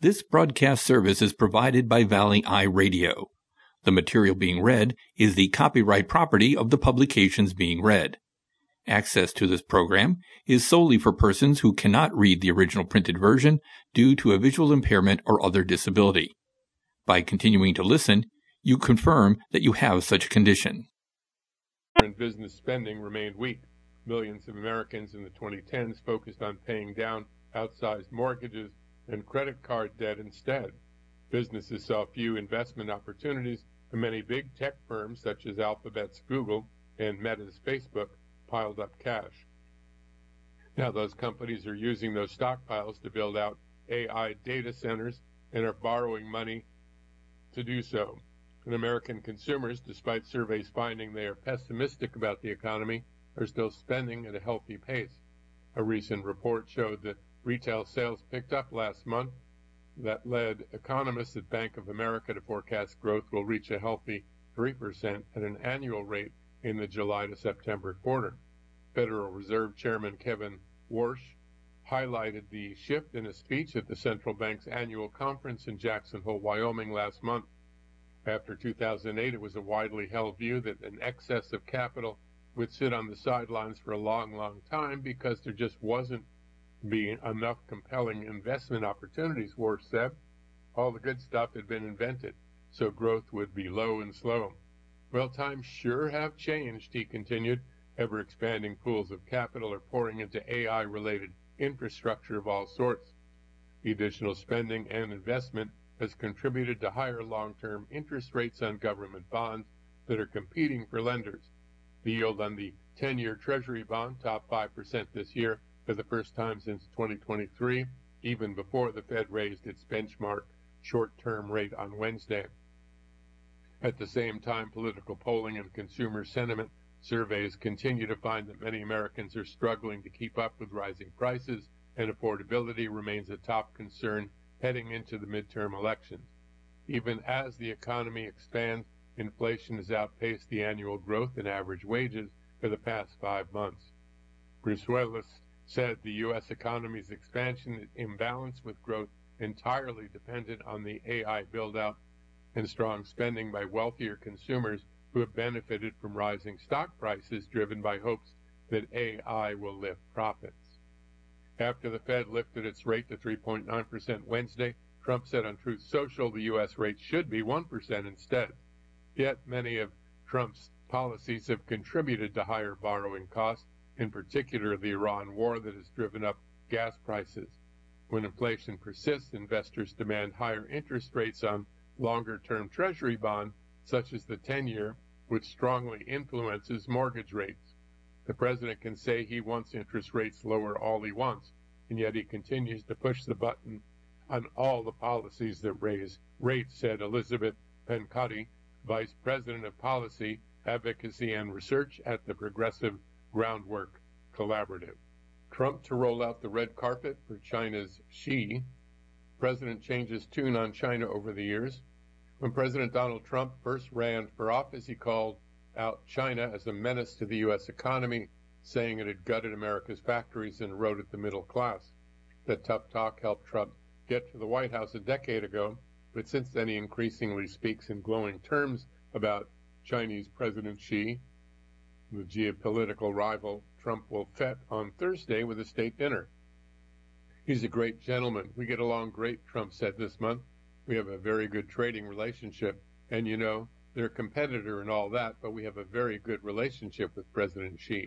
This broadcast service is provided by Valley Eye Radio. The material being read is the copyright property of the publications being read. Access to this program is solely for persons who cannot read the original printed version due to a visual impairment or other disability. By continuing to listen, you confirm that you have such a condition. Business spending remained weak. Millions of Americans in the 2010s focused on paying down outsized mortgages and credit card debt instead. Businesses saw few investment opportunities, and many big tech firms such as Alphabet's Google and Meta's Facebook piled up cash. Now those companies are using those stockpiles to build out AI data centers and are borrowing money to do so. And American consumers, despite surveys finding they are pessimistic about the economy, are still spending at a healthy pace. A recent report showed that retail sales picked up last month. That led economists at Bank of America to forecast growth will reach a healthy 3% at an annual rate in the July to September quarter. Federal Reserve Chairman Kevin Warsh highlighted the shift in a speech at the central bank's annual conference in Jackson Hole, Wyoming last month. After 2008, it was a widely held view that an excess of capital would sit on the sidelines for a long time because there just wasn't being enough compelling investment opportunities, Warsh said. All the good stuff had been invented, so growth would be low and slow. Well, times sure have changed, he continued. Ever-expanding pools of capital are pouring into AI-related infrastructure of all sorts. The additional spending and investment has contributed to higher long-term interest rates on government bonds that are competing for lenders. The yield on the 10-year Treasury bond topped 5% this year for the first time since 2023, even before the Fed raised its benchmark short-term rate on Wednesday. At the same time, political polling and consumer sentiment surveys continue to find that many Americans are struggling to keep up with rising prices, and affordability remains a top concern heading into the midterm elections. Even as the economy expands, inflation has outpaced the annual growth in average wages for the past 5 months. Bruce Willis said the U.S. economy's expansion is imbalanced with growth entirely dependent on the AI build-out and strong spending by wealthier consumers who have benefited from rising stock prices driven by hopes that AI will lift profits. After the Fed lifted its rate to 3.9% Wednesday, Trump said on Truth Social the U.S. rate should be 1% instead. Yet many of Trump's policies have contributed to higher borrowing costs, in particular the Iran war that has driven up gas prices. When inflation persists, investors demand higher interest rates on longer-term Treasury bonds, such as the 10-year, which strongly influences mortgage rates. The president can say he wants interest rates lower all he wants, and yet he continues to push the button on all the policies that raise rates, said Elizabeth Pencotti, Vice President of Policy, Advocacy and Research at the Progressive Groundwork Collaborative. Trump to roll out the red carpet for China's Xi. President changes tune on China over the years. When President Donald Trump first ran for office, he called out China as a menace to the U.S. economy, saying it had gutted America's factories and eroded the middle class. That tough talk helped Trump get to the White House a decade ago, but since then he increasingly speaks in glowing terms about Chinese President Xi. The geopolitical rival Trump will fet on Thursday with a state dinner. He's a great gentleman. We get along great, Trump said this month. We have a very good trading relationship, and you know, they're a competitor and all that, but we have a very good relationship with President Xi.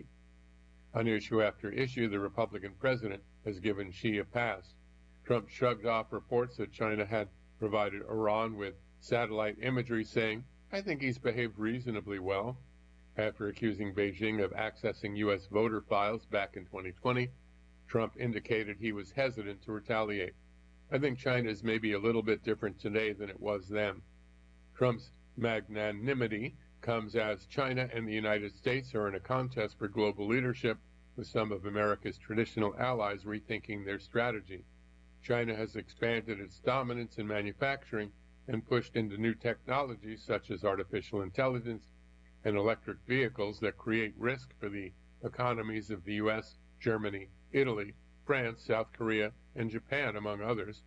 On issue after issue, the Republican president has given Xi a pass. Trump shrugged off reports that China had provided Iran with satellite imagery, saying, "I think he's behaved reasonably well." After accusing Beijing of accessing U.S. voter files back in 2020, Trump indicated he was hesitant to retaliate. "I think China is maybe a little bit different today than it was then." Trump's magnanimity comes as China and the United States are in a contest for global leadership, with some of America's traditional allies rethinking their strategy. China has expanded its dominance in manufacturing and pushed into new technologies such as artificial intelligence and electric vehicles that create risk for the economies of the U.S., Germany, Italy, France, South Korea, and Japan, among others.